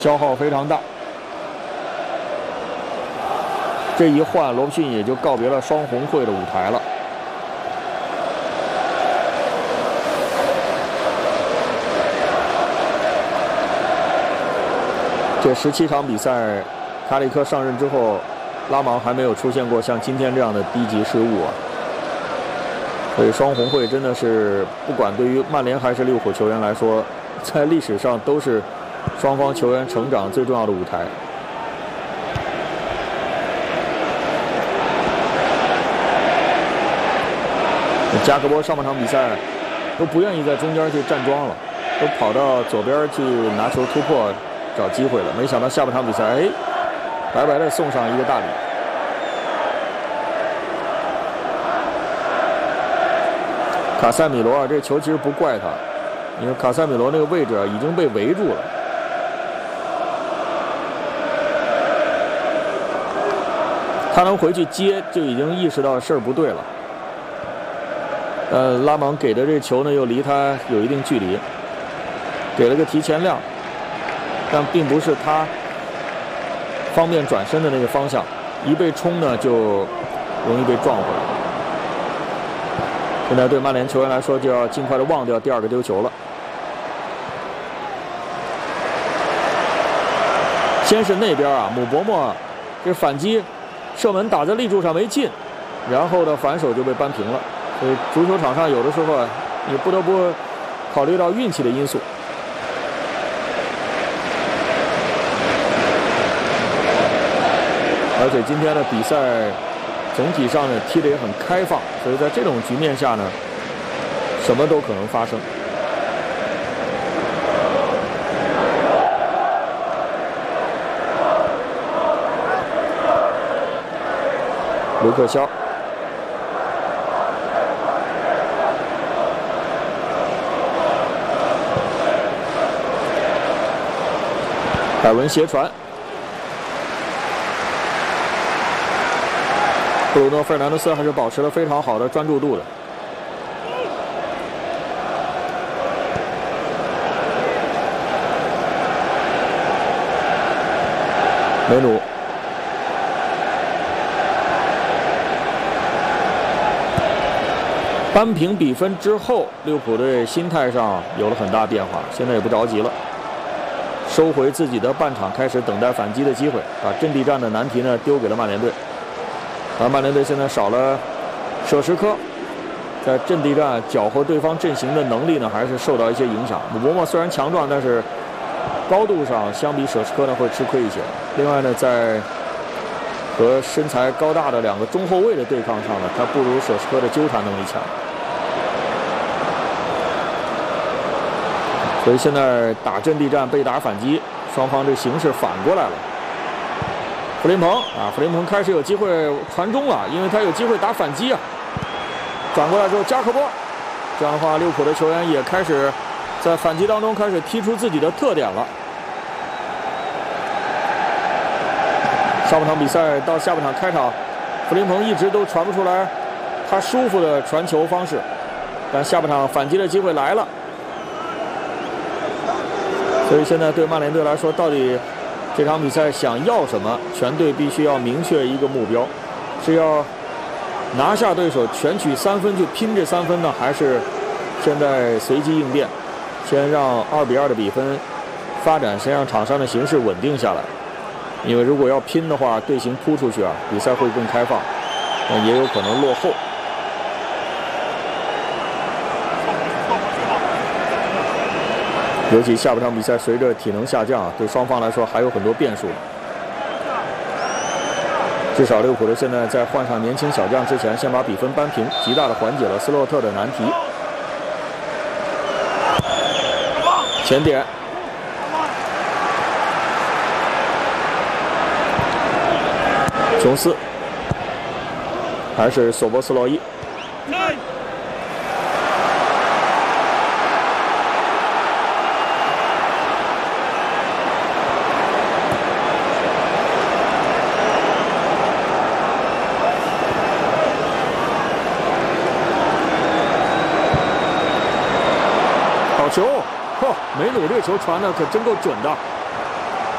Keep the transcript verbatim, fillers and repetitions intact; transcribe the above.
消耗非常大。这一换，罗伯逊也就告别了双红会的舞台了。这十七场比赛，卡里克上任之后，拉芒还没有出现过像今天这样的低级失误啊。所以双红会真的是，不管对于曼联还是利物浦球员来说，在历史上都是双方球员成长最重要的舞台。加克波上半场比赛都不愿意在中间去站桩了，都跑到左边去拿球突破找机会了。没想到下半场比赛，哎，白白的送上一个大礼。卡塞米罗啊，这球其实不怪他，因为卡塞米罗那个位置啊已经被围住了。他能回去接，就已经意识到事儿不对了。呃，拉芒给的这球呢，又离他有一定距离，给了个提前量，但并不是他方便转身的那个方向，一被冲呢，就容易被撞回来。现在对曼联球员来说，就要尽快的忘掉第二个丢球了。先是那边啊，姆伯莫这反击射门打在立柱上没进，然后呢反手就被扳平了。所以足球场上有的时候啊，你不得不考虑到运气的因素。而且今天的比赛总体上呢踢得也很开放，所以在这种局面下呢，什么都可能发生。卢克肖。凯文斜传，布鲁诺·费尔南德斯还是保持了非常好的专注度的。梅努，扳平比分之后，利物浦队心态上有了很大变化，现在也不着急了。收回自己的半场，开始等待反击的机会，把阵地战的难题呢丢给了曼联队。而曼联队现在少了舍什科，在阵地战搅和对方阵型的能力呢，还是受到一些影响。姆伯莫虽然强壮，但是高度上相比舍什科呢会吃亏一些。另外呢，在和身材高大的两个中后卫的对抗上呢，他不如舍什科的纠缠能力强。所以现在打阵地战被打反击，双方这形势反过来了。弗林彭啊，弗林彭开始有机会传中了，因为他有机会打反击啊。转过来之后，加克波，这样的话，利物浦的球员也开始在反击当中开始踢出自己的特点了。上半场比赛到下半场开场，弗林彭一直都传不出来他舒服的传球方式，但下半场反击的机会来了。所以现在对曼联队来说，到底这场比赛想要什么？全队必须要明确一个目标，是要拿下对手，全取三分去拼这三分呢，还是现在随机应变，先让二比二的比分发展，先让场上的形势稳定下来？因为如果要拼的话，队形扑出去啊，比赛会更开放，但也有可能落后。尤其下半场比赛，随着体能下降啊，对双方来说还有很多变数。至少利物浦队现在在换上年轻小将之前，先把比分扳平，极大的缓解了斯洛特的难题。前点，琼斯，还是索博斯洛伊。球，呵，梅努这球传的可真够准的。